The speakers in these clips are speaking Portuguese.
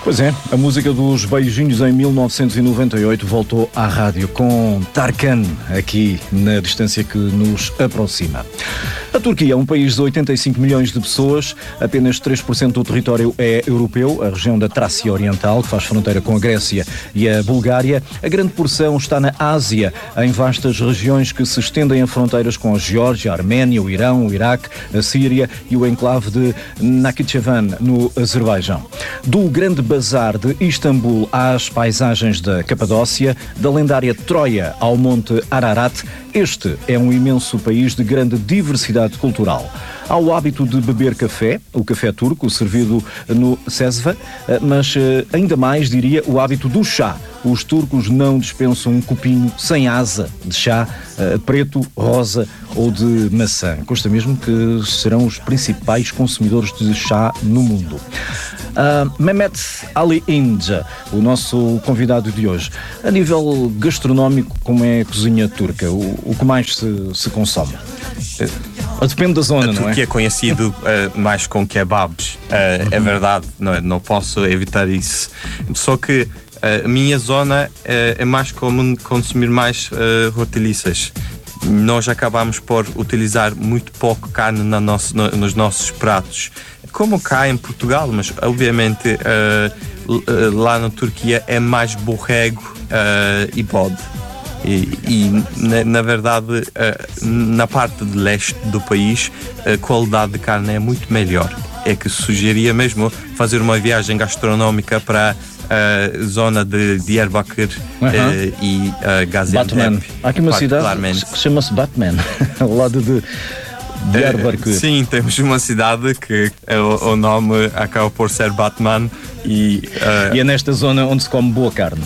Pois é, a música dos beijinhos em 1998 voltou à rádio com Tarkan, aqui na distância que nos aproxima. A Turquia é um país de 85 milhões de pessoas, apenas 3% do território é europeu, a região da Trácia Oriental, que faz fronteira com a Grécia e a Bulgária. A grande porção está na Ásia, em vastas regiões que se estendem a fronteiras com a Geórgia, a Arménia, o Irão, o Iraque, a Síria e o enclave de Nakhchivan, no Azerbaijão. Do grande bazar de Istambul às paisagens da Capadócia, da lendária Troia ao Monte Ararat, este é um imenso país de grande diversidade cultural. Há o hábito de beber café, o café turco, servido no Cezve, mas ainda mais, diria, o hábito do chá. Os turcos não dispensam um copinho sem asa de chá, preto, rosa ou de maçã. Consta mesmo que serão os principais consumidores de chá no mundo. Mehmet Ali Ince, o nosso convidado de hoje. A nível gastronómico, como é a cozinha turca? O que mais se consome? Depende da zona, não é? A Turquia é conhecido mais com kebabs, é verdade, não posso evitar isso. Só que a minha zona é mais comum consumir mais hortaliças. Nós acabamos por utilizar muito pouco carne nos nossos pratos. Como cá em Portugal, mas obviamente lá na Turquia é mais borrego e bode. E na verdade, na parte de leste do país, a qualidade de carne é muito melhor. É que sugeria mesmo fazer uma viagem gastronómica para a zona de Diyarbakır e Gaziantep. Há aqui uma cidade que chama-se Batman, ao lado de Diyarbakır. Sim, temos uma cidade que o nome acaba por ser Batman e é nesta zona onde se come boa carne.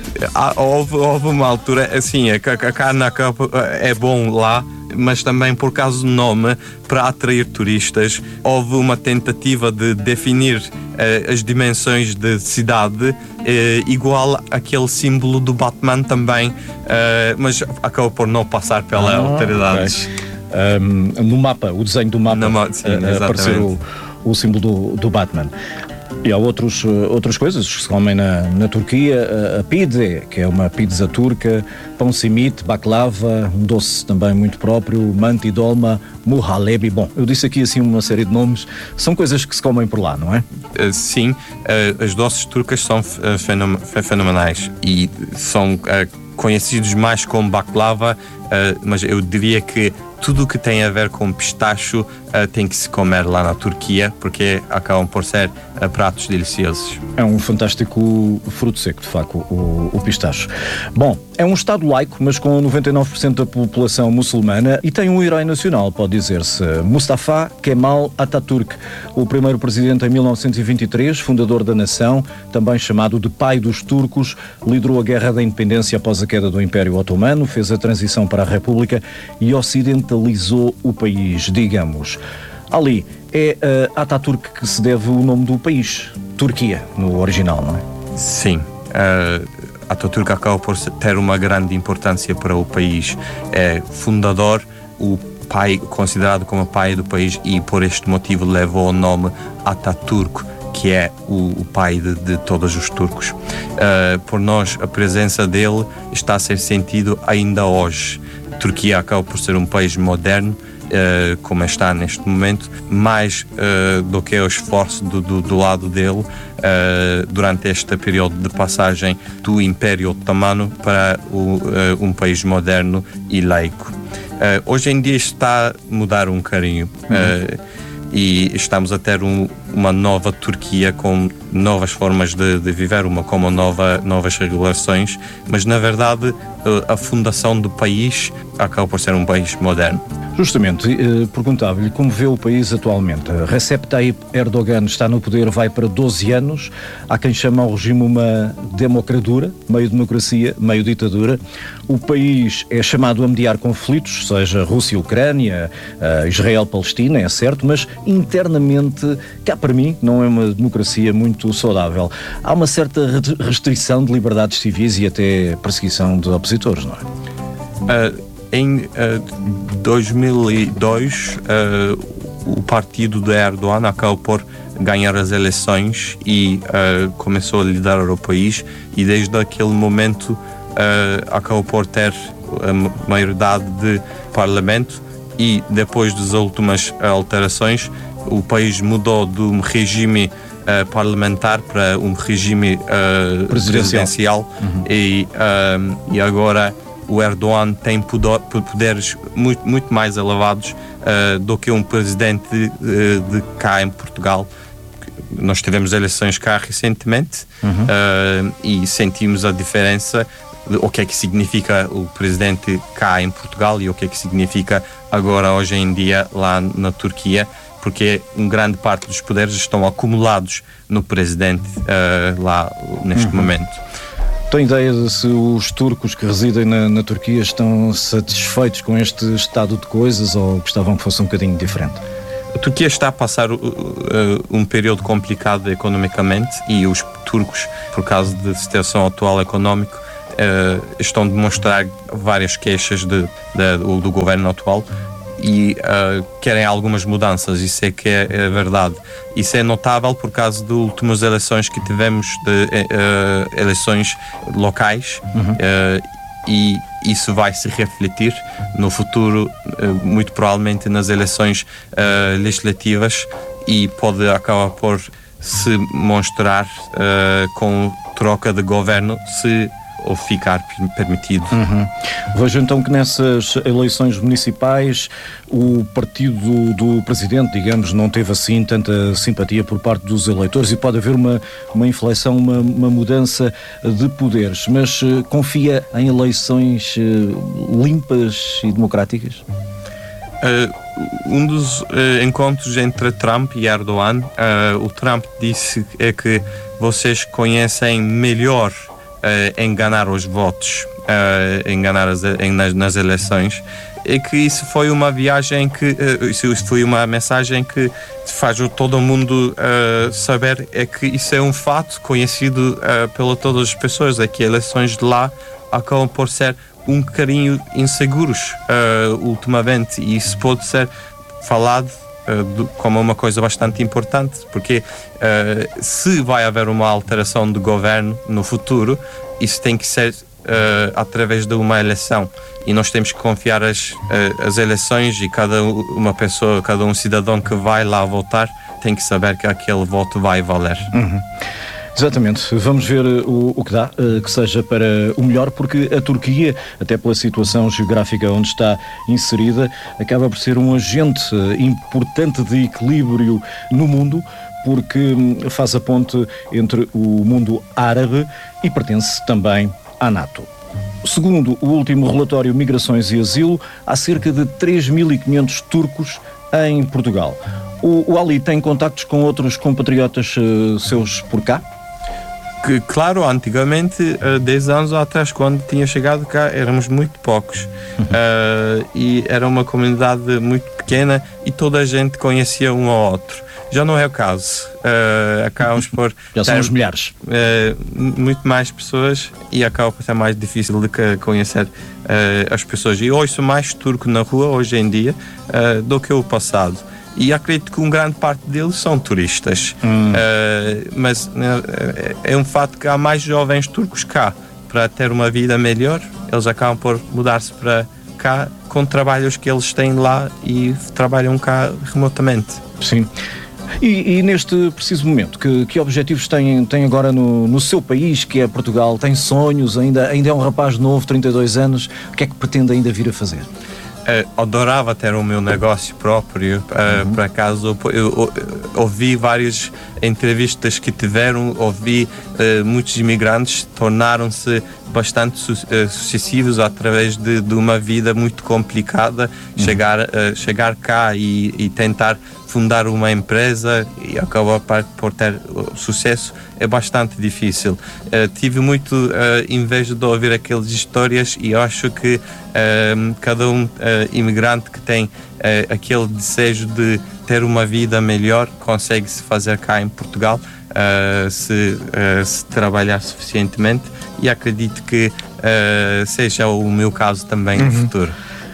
Houve uma altura, assim, a carne é bom lá, mas também por causa do nome, para atrair turistas, houve uma tentativa de definir as dimensões de cidade igual àquele símbolo do Batman também, mas acabou por não passar pelas autoridades. Okay. No mapa, o desenho do mapa, aparecer o símbolo do Batman. E há outras coisas que se comem na Turquia, a pide, que é uma pizza turca, pão simit, baklava, um doce também muito próprio, manti dolma, muhallebi. Bom, eu disse aqui assim uma série de nomes, são coisas que se comem por lá, não é? Sim, as doces turcas são fenomenais e são conhecidos mais como baklava, mas eu diria que tudo o que tem a ver com pistacho tem que se comer lá na Turquia, porque acabam por ser pratos deliciosos. É um fantástico fruto seco, de facto, o pistacho. Bom, é um Estado laico, mas com 99% da população muçulmana, e tem um herói nacional, pode dizer-se, Mustafa Kemal Atatürk, o primeiro presidente em 1923, fundador da nação, também chamado de pai dos turcos, liderou a guerra da independência após a queda do Império Otomano, fez a transição para a República e ocidentalizou o país, digamos. Ali, é a Atatürk que se deve o nome do país, Turquia, no original, não é? Sim, Atatürk acaba por ter uma grande importância para o país. É fundador, o pai, considerado como pai do país, e por este motivo levou o nome Atatürk, que é o pai de todos os turcos. Por nós, a presença dele está a ser sentido ainda hoje. A Turquia acaba por ser um país moderno, como está neste momento, mais do que o esforço do lado dele durante este período de passagem do Império Otomano para um país moderno e laico. Hoje em dia está a mudar um bocadinho. E estamos a ter uma nova Turquia com novas formas de viver, novas regulações, mas na verdade a fundação do país acaba por ser um país moderno. Justamente, perguntava-lhe como vê o país atualmente. Recep Tayyip Erdogan está no poder, vai para 12 anos. Há quem chama ao regime uma democratura, meio democracia, meio ditadura. O país é chamado a mediar conflitos, seja Rússia-Ucrânia, Israel-Palestina, é certo, mas internamente, cá para mim, não é uma democracia muito saudável. Há uma certa restrição de liberdades civis e até perseguição de opositores, não é? Em 2002, o partido de Erdogan acabou por ganhar as eleições e começou a liderar o país, e desde aquele momento acabou por ter a maioridade de parlamento, e depois das últimas alterações o país mudou de um regime parlamentar para um regime presidencial. E agora o Erdogan tem poderes muito mais elevados do que um presidente de cá em Portugal. Nós tivemos eleições cá recentemente e sentimos a diferença de o que é que significa o presidente cá em Portugal e o que é que significa agora, hoje em dia, lá na Turquia, porque uma grande parte dos poderes estão acumulados no presidente lá neste momento. Tem ideia de se os turcos que residem na Turquia estão satisfeitos com este estado de coisas ou gostavam que fosse um bocadinho diferente? A Turquia está a passar um período complicado economicamente, e os turcos, por causa da situação atual económica, estão a demonstrar várias queixas do governo atual e querem algumas mudanças. Isso é que é verdade. Isso é notável por causa das últimas eleições que tivemos, eleições locais, e isso vai se refletir no futuro, muito provavelmente nas eleições legislativas, e pode acabar por se mostrar com troca de governo, se ou ficar permitido. Vejo então que nessas eleições municipais o partido do presidente, digamos, não teve assim tanta simpatia por parte dos eleitores, e pode haver uma inflexão, uma mudança de poderes, mas confia em eleições limpas e democráticas? Um dos encontros entre Trump e Erdogan, o Trump disse que vocês conhecem melhor enganar os votos, nas eleições, e que isso foi uma viagem isso foi uma mensagem que faz todo mundo saber que isso é um fato conhecido pela todas as pessoas, é que eleições de lá acabam por ser um bocadinho inseguros ultimamente, e isso pode ser falado como uma coisa bastante importante, porque se vai haver uma alteração de governo no futuro, isso tem que ser através de uma eleição, e nós temos que confiar as eleições, e cada uma pessoa, cada um cidadão que vai lá votar tem que saber que aquele voto vai valer. Exatamente, vamos ver o que dá, que seja para o melhor, porque a Turquia, até pela situação geográfica onde está inserida, acaba por ser um agente importante de equilíbrio no mundo, porque faz a ponte entre o mundo árabe e pertence também à NATO. Segundo o último relatório Migrações e Asilo, há cerca de 3.500 turcos em Portugal. O Ali tem contactos com outros compatriotas seus por cá? Que, claro, antigamente, 10 anos atrás, quando tinha chegado cá, éramos muito poucos. E era uma comunidade muito pequena e toda a gente conhecia um ao outro. Já não é o caso. Acabamos por... Já são os milhares. Muito mais pessoas, e acaba por ser mais difícil de conhecer as pessoas. E ouço mais turco na rua hoje em dia do que o passado. E acredito que uma grande parte deles são turistas. Mas é um fato que há mais jovens turcos cá. Para ter uma vida melhor, eles acabam por mudar-se para cá com trabalhos que eles têm lá e trabalham cá remotamente. Sim. E neste preciso momento, que objetivos tem agora no seu país, que é Portugal? Tem sonhos? Ainda é um rapaz novo, 32 anos. O que é que pretende ainda vir a fazer? Adorava ter o meu negócio próprio. Por acaso eu ouvi várias entrevistas que tiveram, ouvi muitos imigrantes tornaram-se bastante sucessivos através de uma vida muito complicada, chegar cá e tentar fundar uma empresa e acabar por ter sucesso é bastante difícil. Tive muito inveja de ouvir aquelas histórias, e acho que cada imigrante que tem aquele desejo de ter uma vida melhor consegue se fazer cá em Portugal, se trabalhar suficientemente, e acredito que seja o meu caso também no futuro.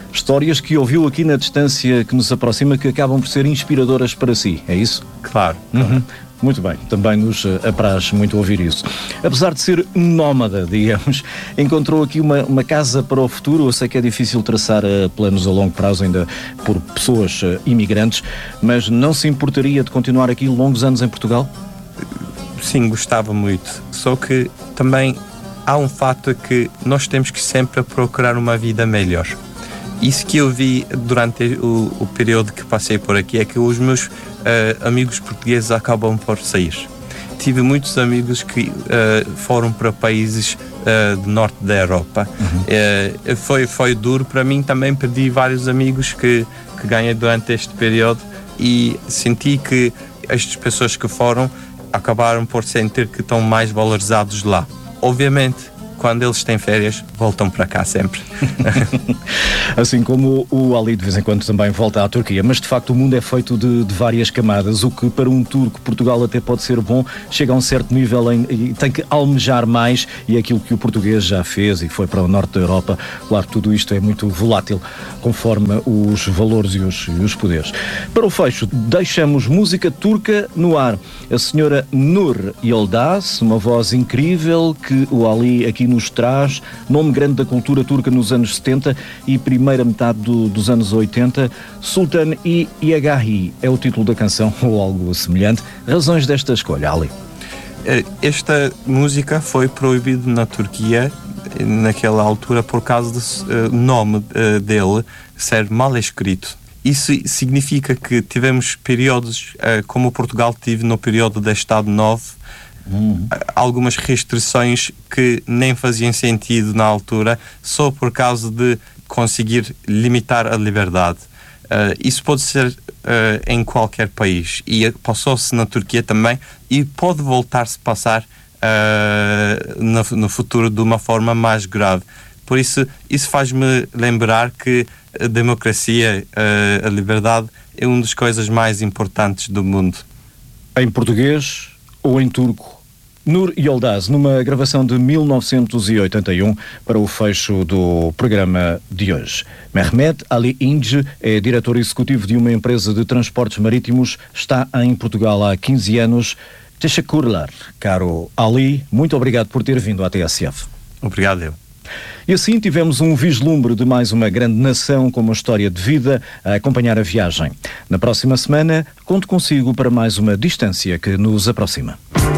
Histórias que ouviu aqui na distância que nos aproxima, que acabam por ser inspiradoras para si, é isso? Claro. Muito bem, também nos apraz muito ouvir isso. Apesar de ser nómada, digamos, encontrou aqui uma casa para o futuro. Eu sei que é difícil traçar planos a longo prazo ainda por pessoas imigrantes, mas não se importaria de continuar aqui longos anos em Portugal? Sim, gostava muito. Só que também há um fato que nós temos que sempre procurar uma vida melhor. Isso que eu vi durante o período que passei por aqui é que os meus amigos portugueses acabam por sair. Tive muitos amigos que foram para países do norte da Europa. Foi duro para mim, também perdi vários amigos que ganhei durante este período e senti que estas pessoas que foram acabaram por sentir que estão mais valorizados lá. Obviamente, quando eles têm férias, voltam para cá sempre. Assim como o Ali de vez em quando também volta à Turquia, mas de facto o mundo é feito de várias camadas. O que para um turco Portugal até pode ser bom, chega a um certo nível e tem que almejar mais, e é aquilo que o português já fez e foi para o norte da Europa. Claro, tudo isto é muito volátil conforme os valores e os poderes. Para o fecho, deixamos música turca no ar. A senhora Nur Yildiz, uma voz incrível que o Ali aqui nos traz, nome grande da cultura turca nos anos 70 e primeira metade dos anos 80. Sultan i Yagahi é o título da canção, ou algo semelhante. Razões desta escolha, Ali? Esta música foi proibida na Turquia naquela altura por causa do nome dele ser mal escrito. Isso significa que tivemos períodos, como Portugal teve no período da Estado Novo, algumas restrições que nem faziam sentido na altura, só por causa de conseguir limitar a liberdade. Isso pode ser em qualquer país, e passou-se na Turquia também, e pode voltar-se a passar no futuro de uma forma mais grave. Por isso faz-me lembrar que a democracia, a liberdade, é uma das coisas mais importantes do mundo. Em português ou em turco? Nur Yildiz, numa gravação de 1981 para o fecho do programa de hoje. Mehmet Ali Ince é diretor executivo de uma empresa de transportes marítimos, está em Portugal há 15 anos. Teşekkürler, caro Ali, muito obrigado por ter vindo à TSF. Obrigado, eu. E assim tivemos um vislumbre de mais uma grande nação com uma história de vida a acompanhar a viagem. Na próxima semana, conto consigo para mais uma distância que nos aproxima.